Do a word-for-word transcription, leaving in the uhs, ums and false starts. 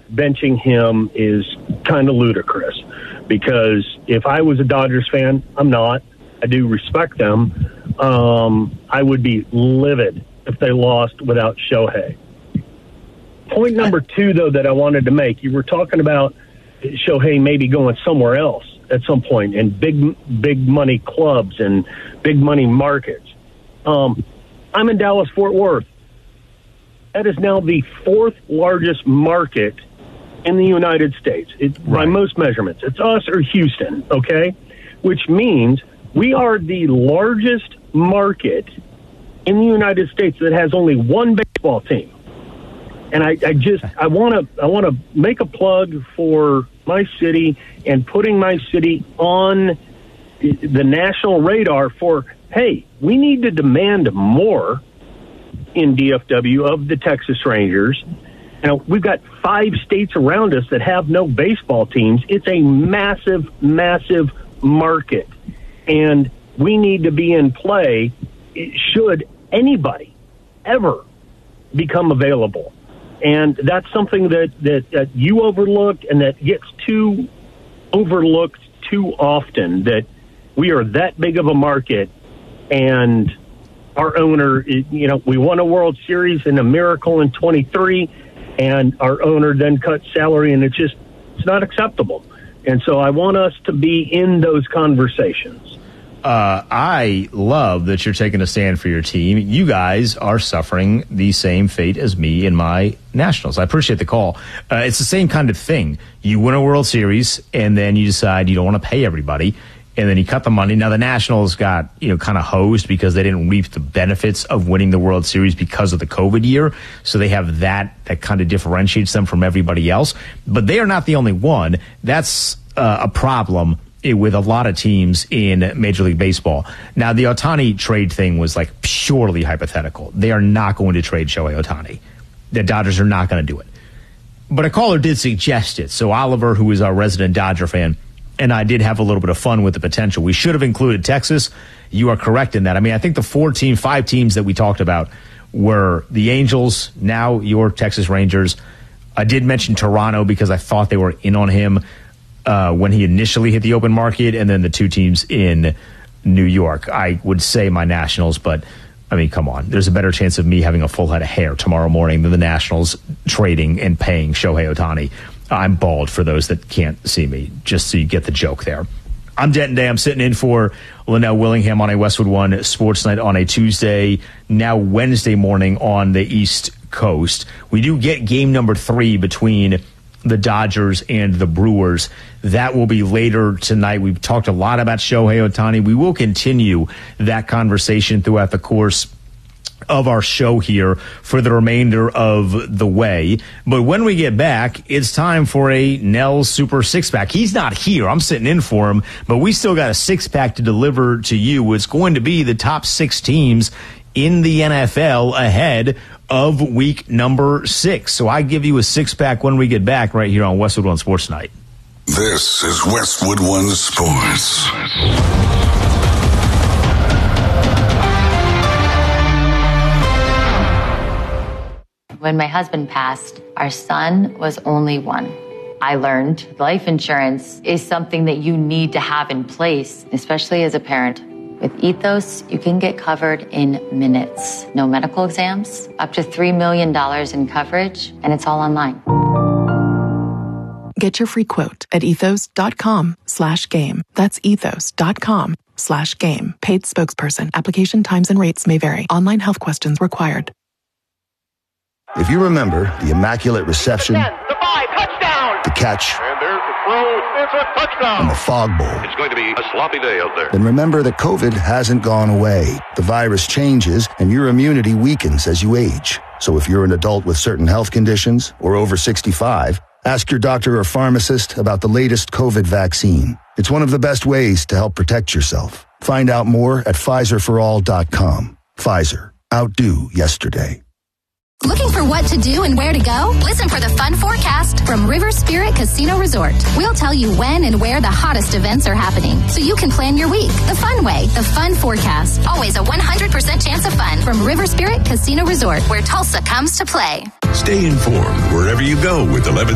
benching him is kind of ludicrous, because if I was a Dodgers fan, I'm not. I do respect them. Um, I would be livid if they lost without Shohei. Point number two, though, that I wanted to make, you were talking about Shohei maybe going somewhere else at some point in big, big money clubs and big money markets. Um, I'm in Dallas-Fort Worth. That is now the fourth largest market in the United States, it, right. by most measurements. It's us or Houston, okay? Which means we are the largest market in the United States that has only one baseball team. And I, I just I want to I want to make a plug for my city and putting my city on the national radar for, hey, we need to demand more in D F W of the Texas Rangers. You know, we've got five states around us that have no baseball teams. It's a massive, massive market, and we need to be in play should anybody ever become available. And that's something that, that, that you overlooked and that gets too overlooked too often, that we are that big of a market, and our owner, you know, we won a World Series in a miracle in twenty-three, and our owner then cut salary, and it's just, it's not acceptable. And so I want us to be in those conversations. Uh, I love that you're taking a stand for your team. You guys are suffering the same fate as me in my Nationals. I appreciate the call. Uh, it's the same kind of thing. You win a World Series, and then you decide you don't want to pay everybody, and then you cut the money. Now, the Nationals got, you know, kind of hosed because they didn't reap the benefits of winning the World Series because of the COVID year. So they have that that kind of differentiates them from everybody else. But they are not the only one. That's uh, a problem with a lot of teams in Major League Baseball. Now, the Ohtani trade thing was like purely hypothetical. They are not going to trade Shohei Ohtani. The Dodgers are not going to do it. But a caller did suggest it. So Oliver, who is our resident Dodger fan, and I did have a little bit of fun with the potential. We should have included Texas. You are correct in that. I mean, I think the four team, five teams that we talked about were the Angels, now your Texas Rangers. I did mention Toronto because I thought they were in on him Uh, when he initially hit the open market, and then the two teams in New York. I would say my Nationals, but, I mean, come on. There's a better chance of me having a full head of hair tomorrow morning than the Nationals trading and paying Shohei Ohtani. I'm bald for those that can't see me, just so you get the joke there. I'm Denton Day. I'm sitting in for Linnell Willingham on a Westwood One Sports Night on a Tuesday, now Wednesday morning on the East Coast. We do get game number three between the Dodgers and the Brewers. That will be later tonight. We've talked a lot about Shohei Ohtani. We will continue that conversation throughout the course of our show here for the remainder of the way. But when we get back, it's time for a Nell Super Six-Pack. He's not here. I'm sitting in for him, but we still got a six-pack to deliver to you. It's going to be the top six teams in the N F L ahead of week number six. So I give you a six-pack when we get back right here on Westwood One Sports Night. This is Westwood One Sports. When my husband passed, our son was only one. I learned life insurance is something that you need to have in place, especially as a parent. With Ethos, you can get covered in minutes. No medical exams, up to three million dollars in coverage, and it's all online. Get your free quote at ethos.com slash game. That's ethos.com slash game. Paid spokesperson. Application times and rates may vary. Online health questions required. If you remember the Immaculate Reception, the five, touchdown, the catch, and there's the throw, it's a touchdown, and the Fog Bowl, it's going to be a sloppy day out there. Then remember that COVID hasn't gone away. The virus changes, and your immunity weakens as you age. So if you're an adult with certain health conditions or over sixty-five, ask your doctor or pharmacist about the latest COVID vaccine. It's one of the best ways to help protect yourself. Find out more at Pfizer for all dot com. Pfizer. Outdo yesterday. Looking for what to do and where to go? Listen for the fun forecast from River Spirit Casino Resort. We'll tell you when and where the hottest events are happening, so you can plan your week the fun way. The fun forecast. Always a one hundred percent chance of fun from River Spirit Casino Resort, where Tulsa comes to play. Stay informed wherever you go with eleven